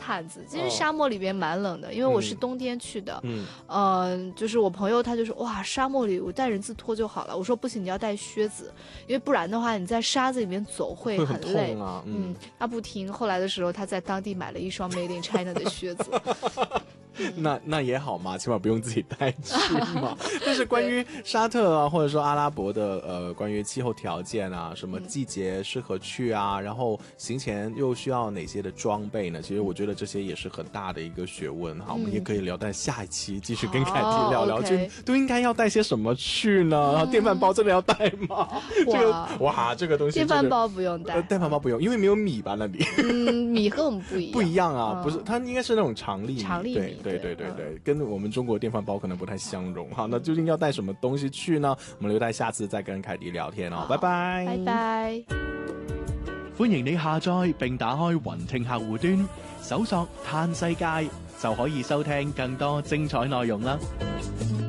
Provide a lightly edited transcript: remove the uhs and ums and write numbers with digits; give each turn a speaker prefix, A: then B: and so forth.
A: 毯子。其实沙漠里边蛮冷的，因为我是冬天去的。就是我朋友他就说哇，沙漠里我带人字拖就好了。我说不行，你要带靴子，因为不然的话你在沙子里面走会很累
B: 痛啊。
A: 他不听。后来的时候他在当地买了一双 Made in China 的靴子。
B: 那也好嘛，起码不用自己带去嘛。但是关于沙特啊，或者说阿拉伯的关于气候条件啊，什么季节适合去啊，然后行前又需要哪些的装备呢？其实我觉得这些也是很大的一个学问哈。我们也可以聊在下一期继续跟凯蒂聊聊，就都应该要带些什么去呢？然后电饭煲真的要带吗？这个东西
A: 电饭煲不用带，
B: 电饭煲不用，因为没有米吧那里。
A: 米和我们不一样
B: 啊，不是，它应该是那种长粒米。对，跟我们中国电饭煲可能不太相容哈。那究竟要带什么東西去呢？我們留待下次再跟凱蒂聊天哦。拜拜，
A: 拜拜。
C: 歡迎你下載並打開雲聽客戶端，搜索嘆世界就可以收聽更多精彩內容啦。